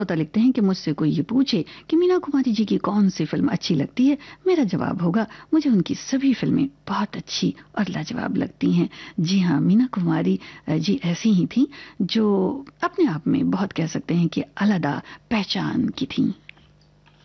होता लिखते हैं कि मुझसे कोई ये पूछे कि मीना कुमारी जी की कौन सी फिल्म अच्छी लगती है, मेरा जवाब होगा मुझे उनकी सभी फिल्में बहुत अच्छी और लाजवाब लगती हैं। जी हाँ, मीना कुमारी जी ऐसी ही थी जो अपने आप में बहुत कह सकते हैं कि अलग पहचान की थी।